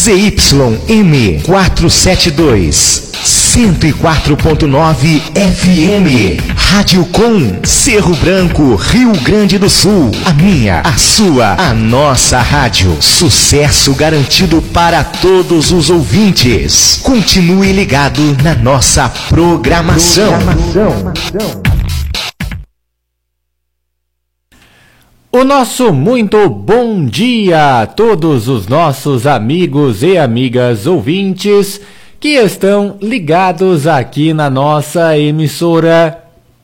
ZYM 472, 104.9 FM. Rádio Com, Cerro Branco, Rio Grande do Sul. A minha, a sua, a nossa rádio. Sucesso garantido para todos os ouvintes. Continue ligado na nossa programação. O nosso muito bom dia a todos os nossos amigos e amigas ouvintes que estão ligados aqui na nossa emissora.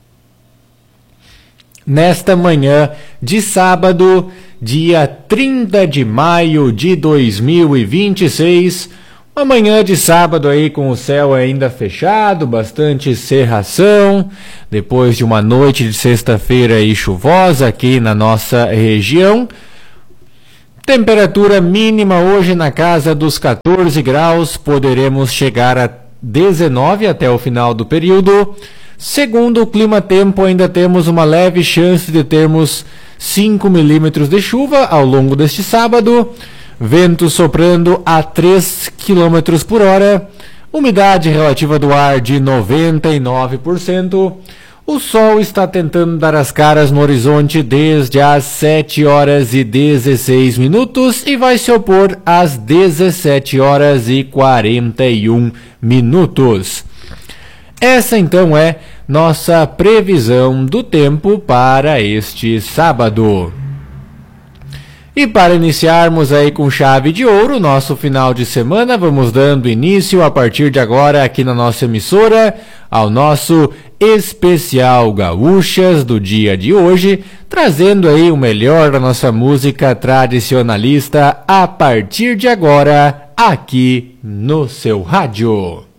Nesta manhã de sábado, dia 30 de maio de 2026, uma manhã de sábado aí com o céu ainda fechado, bastante cerração, depois de uma noite de sexta-feira aí chuvosa aqui na nossa região. Temperatura mínima hoje na casa dos 14 graus, poderemos chegar a 19 até o final do período. Segundo o Climatempo, ainda temos uma leve chance de termos 5 milímetros de chuva ao longo deste sábado. Vento soprando a 3 km por hora. Umidade relativa do ar de 99%. O sol está tentando dar as caras no horizonte desde as 7 horas e 16 minutos e vai se opor às 17 horas e 41 minutos. Essa então é nossa previsão do tempo para este sábado. E para iniciarmos aí com chave de ouro, nosso final de semana, vamos dando início a partir de agora aqui na nossa emissora ao nosso especial Gaúchas do dia de hoje, trazendo aí o melhor da nossa música tradicionalista a partir de agora aqui no seu rádio.